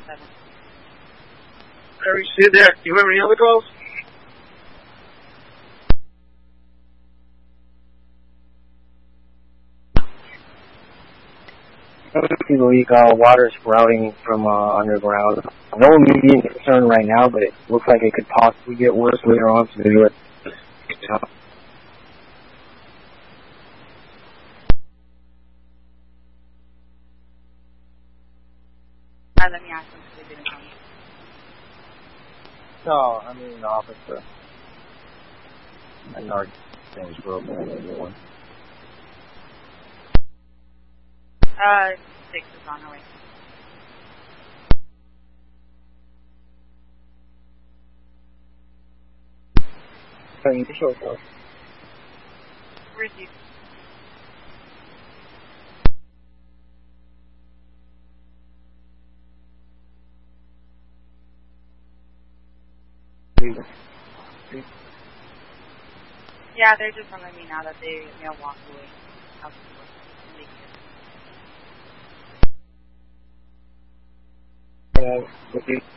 7. Larry, stay there. Do you have any other calls? Leak, water sprouting from underground. No immediate concern right now, but it looks like it could possibly get worse later on. So maybe Let me ask them if they didn't tell me. no, I mean the officer. And our thing was broken on the other one. 6 is on her way. Can you show us? Received. Yeah, they're just telling me now that they walked away. Okay.